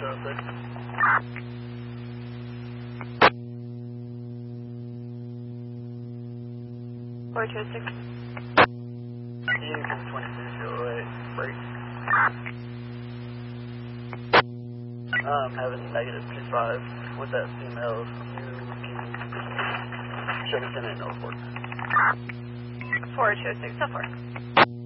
426. You can 2208, break. Have a negative 25 with that female. You can show me 10 in Norfolk. 426, so far.